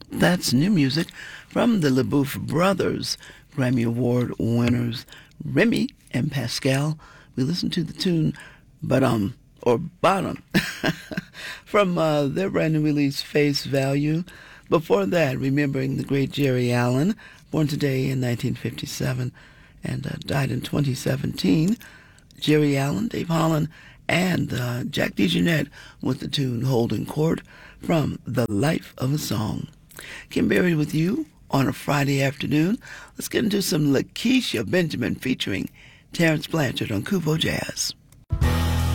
That's new music from the LaBeouf brothers, Grammy Award winners Remy and Pascal. We listened to the tune or Bottom from their brand new release Face Value. Before that, remembering the great Jerry Allen, born today in 1957 and died in 2017. Jerry Allen, Dave Holland, and Jack DeJohnette with the tune Holding Court from The Life of a Song. Kim Berry with you on a Friday afternoon. Let's get into some Lakeisha Benjamin featuring Terrence Blanchard on Kuvo Jazz.